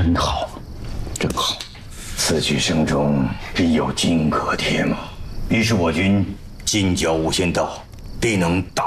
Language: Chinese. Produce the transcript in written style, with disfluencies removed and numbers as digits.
真好，真好。此去生中必有金戈铁马，于是我军金角无间道必能大